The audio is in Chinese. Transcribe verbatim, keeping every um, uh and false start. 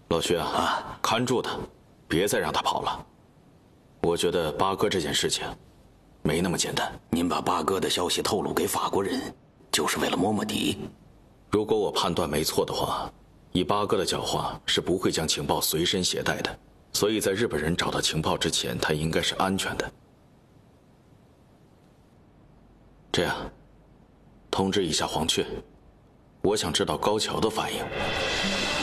老薛啊，看住他，别再让他跑了。我觉得八哥这件事情没那么简单。 您把八哥的消息透露给法国人，就是为了摸摸底？ 如果我判断没错的话，以八哥的狡猾，是不会将情报随身携带的。所以在日本人找到情报之前，他应该是安全的。这样，通知一下黄雀，我想知道高桥的反应。